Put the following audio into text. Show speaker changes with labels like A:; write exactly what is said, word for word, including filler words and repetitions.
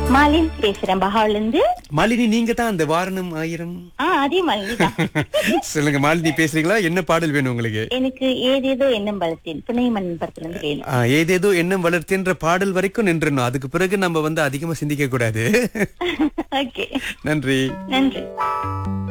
A: மாலின் பேசுறேன் பஹால இருந்து.
B: மாலினி, நீங்க தான் அந்த வாரணம் ஆயிரம்.
A: ஆ அதே மாலினி தான்.
B: சொல்லுங்க மாலினி, பேசுறீங்களா? என்ன பாடல் வேணும் உங்களுக்கு?
A: எனக்கு ஏதேதோ எண்ணம் பலத்தேன் புனைமன் படத்துல இருந்து வேணும்.
B: ஆ, ஏதேதோ எண்ணம் வளர்த்தேன்ற பாடல் வரைக்கும் நின்றணும். அதுக்கு பிறகு நம்ம வந்து அதிகமா சிந்திக்க கூடாது.
A: ஓகே,
B: நன்றி.
A: நன்றி.